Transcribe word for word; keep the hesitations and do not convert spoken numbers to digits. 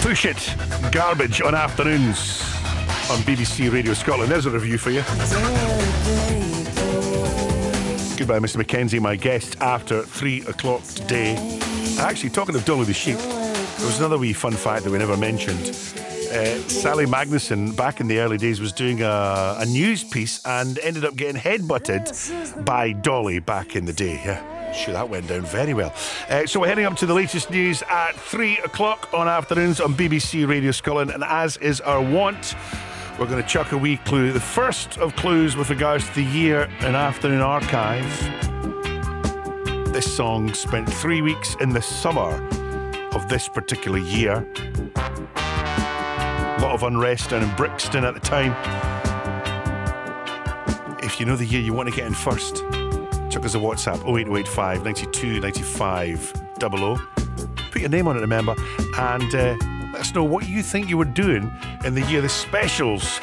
Push It, Garbage on Afternoons on B B C Radio Scotland. There's a review for you. Goodbye, Mister Mackenzie, my guest after three o'clock today. Actually, talking of Dolly the Sheep, there was another wee fun fact that we never mentioned. Uh, Sally Magnuson, back in the early days, was doing a, a news piece and ended up getting headbutted by Dolly back in the day. Yeah, sure, that went down very well. Uh, so we're heading up to the latest news at three o'clock on Afternoons on B B C Radio Scotland, and as is our wont, we're going to chuck a wee clue. The first of clues with regards to the year in Afternoon Archive. This song spent three weeks in the summer of this particular year. A lot of unrest down in Brixton at the time. If you know the year you want to get in first, chuck us a WhatsApp oh eight oh eight five, nine two, nine five, double oh. Put your name on it, remember, and uh, let us know what you think you were doing in the year the specials